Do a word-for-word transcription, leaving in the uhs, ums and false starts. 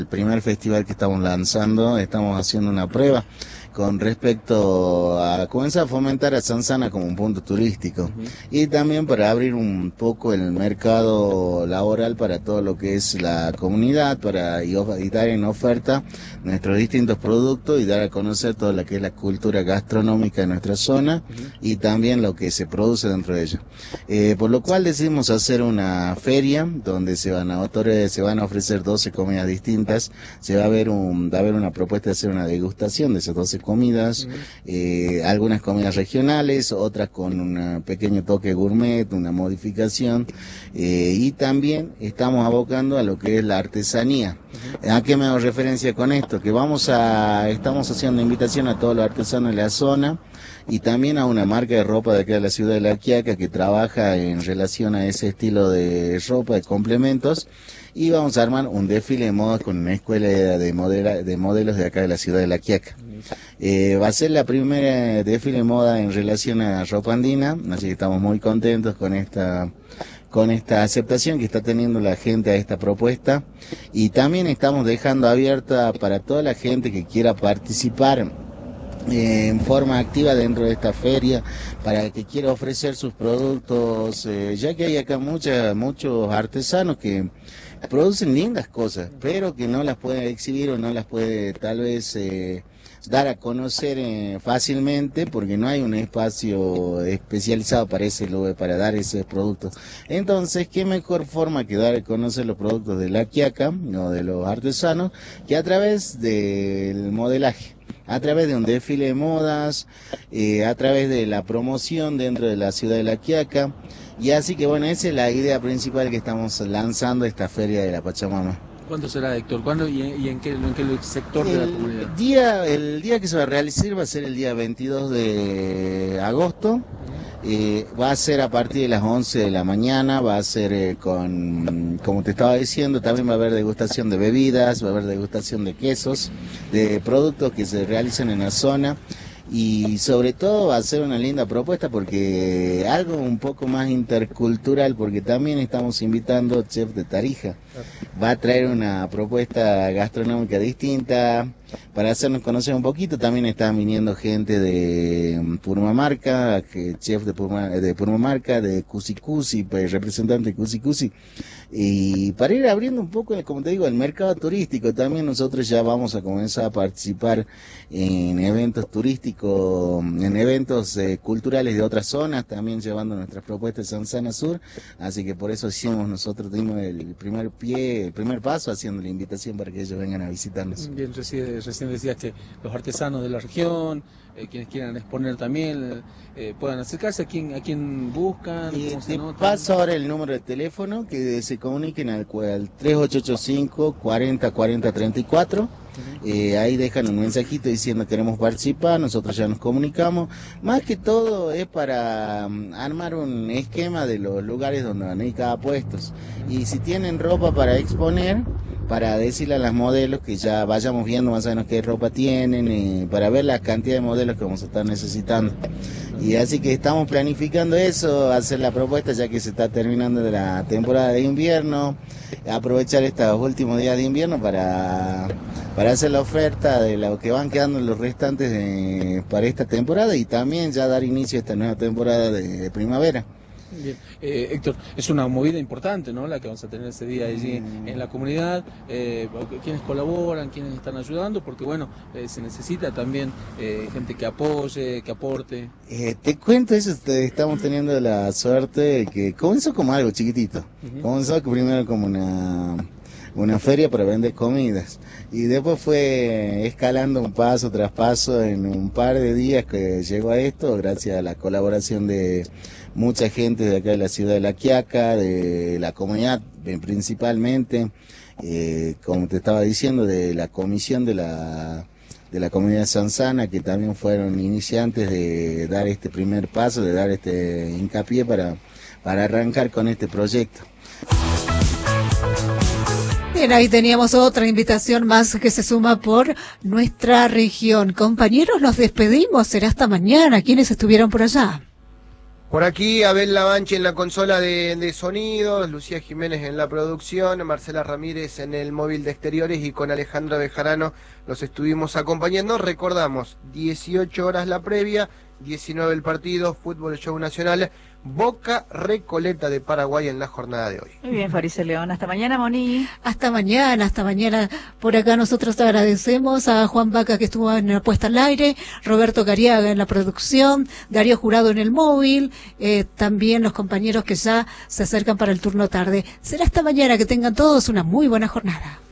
el primer festival que estamos lanzando, estamos haciendo una prueba con respecto a comenzar a fomentar a Sansana como un punto turístico uh-huh. y también para abrir un poco el mercado laboral para todo lo que es la comunidad, para y, y dar en oferta nuestros distintos productos y dar a conocer todo lo que es la cultura gastronómica de nuestra zona uh-huh. y también lo que se produce dentro de ella. Eh, por lo cual decidimos hacer una feria donde se van a otorgar, se van a ofrecer doce comidas distintas, se va a ver un, va a haber una propuesta de hacer una degustación de esas doce comidas, uh-huh. eh, algunas comidas regionales, otras con un pequeño toque gourmet, una modificación, eh, y también estamos abocando a lo que es la artesanía. Uh-huh. ¿A qué me hago referencia con esto? Que vamos a, estamos haciendo invitación a todos los artesanos de la zona y también a una marca de ropa de acá de la ciudad de La Quiaca que trabaja en relación a ese estilo de ropa, de complementos, y vamos a armar un desfile de modas con una escuela de, modela, de modelos de acá de la ciudad de La Quiaca. Eh, va a ser la primera desfile de moda en relación a ropa andina, así que estamos muy contentos con esta con esta aceptación que está teniendo la gente a esta propuesta, y también estamos dejando abierta para toda la gente que quiera participar Eh, en forma activa dentro de esta feria, para el que quiera ofrecer sus productos, eh, ya que hay acá mucha, muchos artesanos que producen lindas cosas, pero que no las puede exhibir o no las puede tal vez eh, dar a conocer eh, fácilmente, porque no hay un espacio especializado para ese lugar, para dar esos productos. Entonces, qué mejor forma que dar a conocer los productos de La Quiaca o de los artesanos que a través del modelaje, a través de un desfile de modas, eh, a través de la promoción dentro de la ciudad de La Quiaca. Y así que bueno, esa es la idea principal que estamos lanzando esta feria de la Pachamama. ¿Cuándo será, Héctor? ¿Cuándo y, y en, qué, en qué sector el de la comunidad? Día, el día que se va a realizar va a ser el día veintidós de agosto. Eh, va a ser a partir de las once de la mañana, va a ser eh, con, como te estaba diciendo, también va a haber degustación de bebidas, va a haber degustación de quesos, de productos que se realizan en la zona, y sobre todo va a ser una linda propuesta porque algo un poco más intercultural, porque también estamos invitando chef de Tarija, va a traer una propuesta gastronómica distinta para hacernos conocer un poquito. También están viniendo gente de Purmamarca, que chef de, Purma, de Purmamarca, de Cusi Cusi, pues, representante de Cusi Cusi, y para ir abriendo un poco, como te digo, el mercado turístico. También nosotros ya vamos a comenzar a participar en eventos turísticos, en eventos eh, culturales de otras zonas, también llevando nuestras propuestas de Sansana Sur, así que por eso hicimos, nosotros dimos el primer pie, el primer paso haciendo la invitación para que ellos vengan a visitarnos. Bien, recién, recién decías que los artesanos de la región, eh, quienes quieran exponer también, eh, puedan acercarse. ¿A quién, a quién buscan? Y ¿Cómo te se notan? paso ahora el número de teléfono, que se comuniquen al, al tres ocho ocho cinco, cuarenta, cuarenta, treinta y cuatro. Uh-huh. Eh, ahí dejan un mensajito diciendo queremos participar, nosotros ya nos comunicamos. Más que todo es para um, armar un esquema de los lugares donde van a ir cada puestos. Y si tienen ropa para exponer, para decirle a las modelos que ya vayamos viendo más o menos qué ropa tienen, eh, para ver la cantidad de modelos que vamos a estar necesitando. Y así que estamos planificando eso, hacer la propuesta ya que se está terminando la temporada de invierno, aprovechar estos últimos días de invierno para, para hacer la oferta de lo que van quedando los restantes de, para esta temporada, y también ya dar inicio a esta nueva temporada de, de primavera. Bien, eh, Héctor, es una movida importante, ¿no?, la que vamos a tener ese día allí mm. en la comunidad. Eh, quienes colaboran, quienes están ayudando, porque bueno, eh, se necesita también eh, gente que apoye, que aporte. Eh, te cuento eso, te, estamos teniendo la suerte de que comenzó como algo chiquitito. Uh-huh. Comenzó primero como una una feria para vender comidas, y después fue escalando un paso tras paso. En un par de días que llegó a esto, gracias a la colaboración de mucha gente de acá de la ciudad de La Quiaca, de la comunidad principalmente, eh, como te estaba diciendo, de la comisión de la de la comunidad Sansana, que también fueron iniciantes de dar este primer paso, de dar este hincapié para, para arrancar con este proyecto. Bien, ahí teníamos otra invitación más que se suma por nuestra región. Compañeros, nos despedimos, será hasta mañana. ¿Quiénes estuvieron por allá? Por aquí, Abel Lavanchi en la consola de, de sonidos, Lucía Jiménez en la producción, Marcela Ramírez en el móvil de exteriores y con Alejandra Bejarano los estuvimos acompañando. Recordamos, dieciocho horas la previa, diecinueve el partido, Fútbol Show Nacional, Boca Recoleta de Paraguay en la jornada de hoy. Muy bien, Farice León. Hasta mañana, Moni. Hasta mañana, hasta mañana. Por acá nosotros agradecemos a Juan Vaca que estuvo en la puesta al aire, Roberto Cariaga en la producción, Darío Jurado en el móvil, eh, también los compañeros que ya se acercan para el turno tarde. Será hasta mañana, que tengan todos una muy buena jornada.